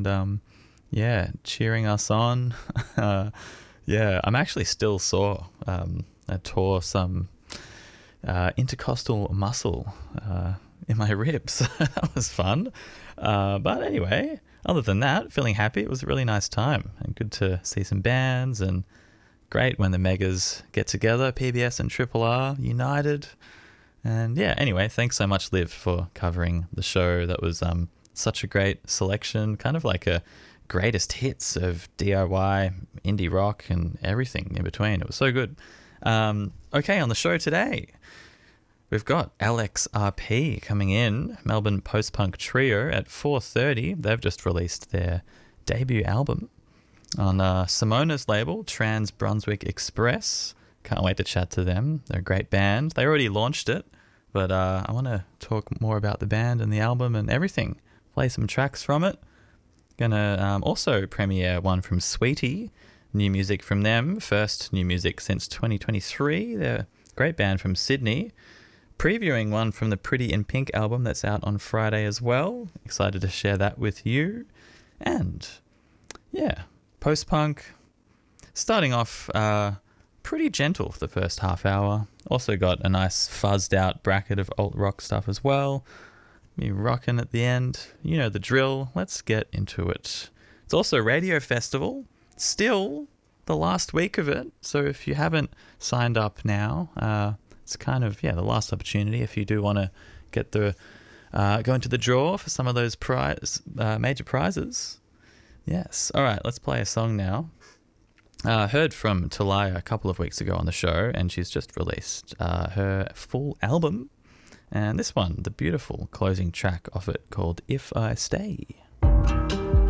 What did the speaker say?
and yeah, cheering us on. Yeah, I'm actually still sore. I tore some intercostal muscle in my ribs. That was fun. But anyway, other than that, feeling happy. It was a really nice time and good to see some bands, and great when the Megas get together, PBS and Triple R united. And yeah, anyway, thanks so much, Liv, for covering the show. That was such a great selection, kind of like a greatest hits of DIY, indie rock, and everything in between. It was so good. Okay, on the show today, we've got LXRP coming in, Melbourne post-punk trio at 4:30. They've just released their debut album on Simona's label, Trans Brunswick Express. Can't wait to chat to them. They're a great band. They already launched it, but I want to talk more about the band and the album and everything. Play some tracks from it. Gonna also premiere one from Sweetie, new music from them. First new music since 2023. They're a great band from Sydney. Previewing one from the Pretty in Pink album that's out on Friday as well. Excited to share that with you. And yeah, post-punk. Starting off pretty gentle for the first half hour. Also got a nice fuzzed out bracket of alt rock stuff as well. Me rocking at the end. You know the drill. Let's get into it. It's also Radio Festival. Still the last week of it. So if you haven't signed up now, it's kind of, the last opportunity if you do want to get the go into the draw for some of those major prizes. Yes. All right, let's play a song now. Heard from Talaya a couple of weeks ago on the show, and she's just released her full album. And this one, the beautiful closing track off it called If I Stay.